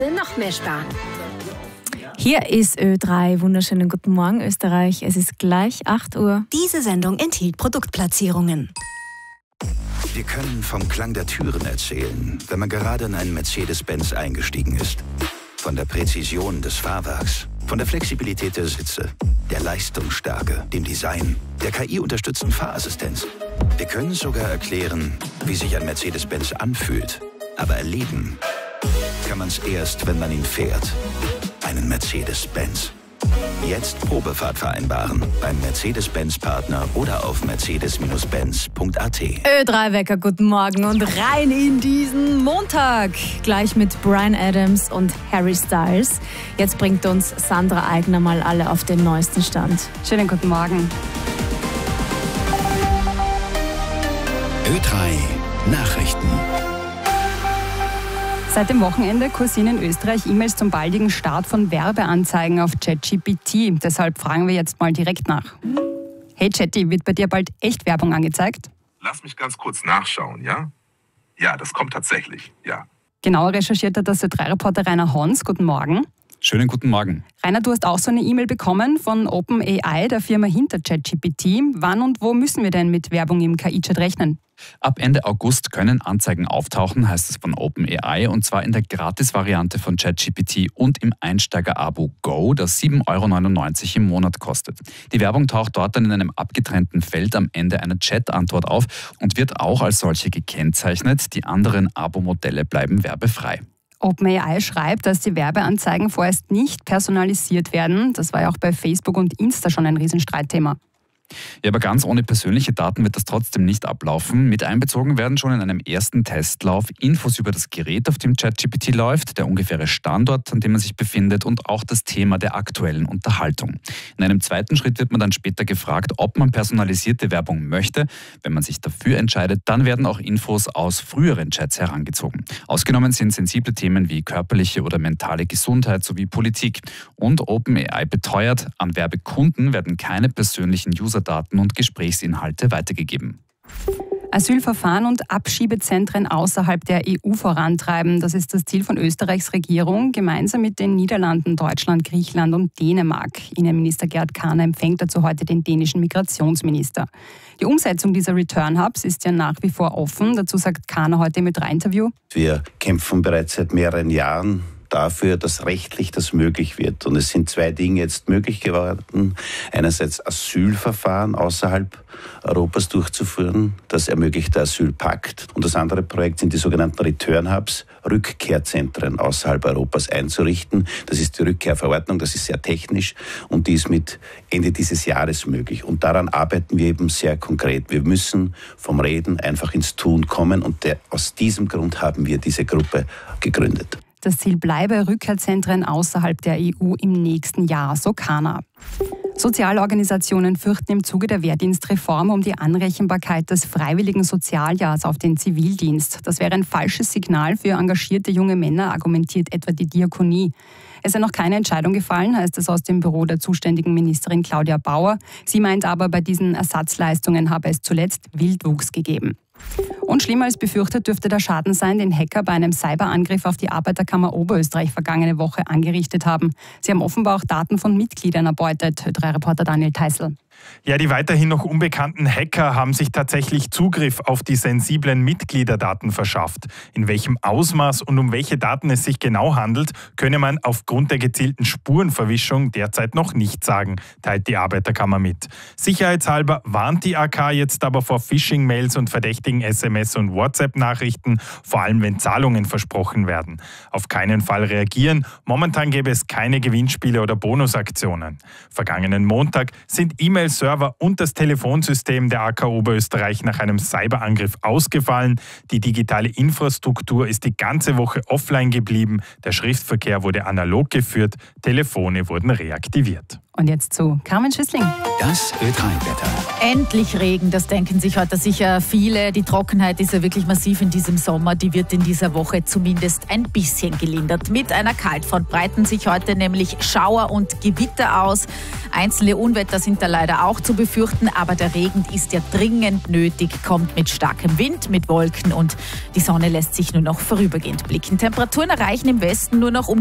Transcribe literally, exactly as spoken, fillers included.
Noch mehr sparen. Hier ist Ö drei. Wunderschönen guten Morgen, Österreich. Es ist gleich acht Uhr. Diese Sendung enthielt Produktplatzierungen. Wir können vom Klang der Türen erzählen, wenn man gerade in einen Mercedes-Benz eingestiegen ist. Von der Präzision des Fahrwerks, von der Flexibilität der Sitze, der Leistungsstärke, dem Design, der K I-unterstützten Fahrassistenz. Wir können sogar erklären, wie sich ein Mercedes-Benz anfühlt. Aber erleben kann man es erst, wenn man ihn fährt. Einen Mercedes-Benz. Jetzt Probefahrt vereinbaren beim Mercedes-Benz-Partner oder auf mercedes Benz punkt a t. Ö drei Wecker, guten Morgen und rein in diesen Montag. Gleich mit Bryan Adams und Harry Styles. Jetzt bringt uns Sandra Eigner mal alle auf den neuesten Stand. Schönen guten Morgen. Ö drei Nachrichten. Seit dem Wochenende kursieren in Österreich E-Mails zum baldigen Start von Werbeanzeigen auf ChatGPT. Deshalb fragen wir jetzt mal direkt nach. Hey Chatty, wird bei dir bald echt Werbung angezeigt? Lass mich ganz kurz nachschauen, ja? Ja, das kommt tatsächlich, ja. Genauer recherchiert hat das Ö drei Reporter Rainer Hons. Guten Morgen. Schönen guten Morgen. Rainer, du hast auch so eine E-Mail bekommen von OpenAI, der Firma hinter ChatGPT. Wann und wo müssen wir denn mit Werbung im K I-Chat rechnen? Ab Ende August können Anzeigen auftauchen, heißt es von OpenAI, und zwar in der Gratis-Variante von ChatGPT und im Einsteiger-Abo Go, das sieben Euro neunundneunzig im Monat kostet. Die Werbung taucht dort dann in einem abgetrennten Feld am Ende einer Chat-Antwort auf und wird auch als solche gekennzeichnet. Die anderen Abo-Modelle bleiben werbefrei. OpenAI schreibt, dass die Werbeanzeigen vorerst nicht personalisiert werden. Das war ja auch bei Facebook und Insta schon ein Riesenstreitthema. Ja, aber ganz ohne persönliche Daten wird das trotzdem nicht ablaufen. Mit einbezogen werden schon in einem ersten Testlauf Infos über das Gerät, auf dem ChatGPT läuft, der ungefähre Standort, an dem man sich befindet und auch das Thema der aktuellen Unterhaltung. In einem zweiten Schritt wird man dann später gefragt, ob man personalisierte Werbung möchte. Wenn man sich dafür entscheidet, dann werden auch Infos aus früheren Chats herangezogen. Ausgenommen sind sensible Themen wie körperliche oder mentale Gesundheit sowie Politik. Und OpenAI beteuert, an Werbekunden werden keine persönlichen User Daten und Gesprächsinhalte weitergegeben. Asylverfahren und Abschiebezentren außerhalb der E U vorantreiben. Das ist das Ziel von Österreichs Regierung, gemeinsam mit den Niederlanden, Deutschland, Griechenland und Dänemark. Innenminister Gerd Kahner empfängt dazu heute den dänischen Migrationsminister. Die Umsetzung dieser Return Hubs ist ja nach wie vor offen. Dazu sagt Kahner heute im Ö drei Interview. Wir kämpfen bereits seit mehreren Jahren dafür, dass rechtlich das möglich wird. Und es sind zwei Dinge jetzt möglich geworden. Einerseits Asylverfahren außerhalb Europas durchzuführen. Das ermöglicht der Asylpakt. Und das andere Projekt sind die sogenannten Return Hubs, Rückkehrzentren außerhalb Europas einzurichten. Das ist die Rückkehrverordnung, das ist sehr technisch und die ist mit Ende dieses Jahres möglich. Und daran arbeiten wir eben sehr konkret. Wir müssen vom Reden einfach ins Tun kommen und der, aus diesem Grund haben wir diese Gruppe gegründet. Das Ziel bleibe Rückkehrzentren außerhalb der E U im nächsten Jahr, so Kahner. Sozialorganisationen fürchten im Zuge der Wehrdienstreform um die Anrechenbarkeit des freiwilligen Sozialjahrs auf den Zivildienst. Das wäre ein falsches Signal für engagierte junge Männer, argumentiert etwa die Diakonie. Es sei noch keine Entscheidung gefallen, heißt es aus dem Büro der zuständigen Ministerin Claudia Bauer. Sie meint aber, bei diesen Ersatzleistungen habe es zuletzt Wildwuchs gegeben. Und schlimmer als befürchtet dürfte der Schaden sein, den Hacker bei einem Cyberangriff auf die Arbeiterkammer Oberösterreich vergangene Woche angerichtet haben. Sie haben offenbar auch Daten von Mitgliedern erbeutet, Ö drei Reporter Daniel Theißl. Ja, die weiterhin noch unbekannten Hacker haben sich tatsächlich Zugriff auf die sensiblen Mitgliederdaten verschafft. In welchem Ausmaß und um welche Daten es sich genau handelt, könne man aufgrund der gezielten Spurenverwischung derzeit noch nicht sagen, teilt die Arbeiterkammer mit. Sicherheitshalber warnt die A K jetzt aber vor Phishing-Mails und verdächtigen S M S- und WhatsApp-Nachrichten, vor allem wenn Zahlungen versprochen werden. Auf keinen Fall reagieren. Momentan gäbe es keine Gewinnspiele oder Bonusaktionen. Vergangenen Montag sind E-Mails Server und das Telefonsystem der A K Oberösterreich nach einem Cyberangriff ausgefallen. Die digitale Infrastruktur ist die ganze Woche offline geblieben. Der Schriftverkehr wurde analog geführt. Telefone wurden reaktiviert. Und jetzt zu Carmen Schüssling. Das Ö drei Wetter. Endlich Regen, das denken sich heute sicher viele. Die Trockenheit ist ja wirklich massiv in diesem Sommer. Die wird in dieser Woche zumindest ein bisschen gelindert. Mit einer Kaltfront breiten sich heute nämlich Schauer und Gewitter aus. Einzelne Unwetter sind da leider auch zu befürchten, aber der Regen ist ja dringend nötig, kommt mit starkem Wind, mit Wolken und die Sonne lässt sich nur noch vorübergehend blicken. Temperaturen erreichen im Westen nur noch um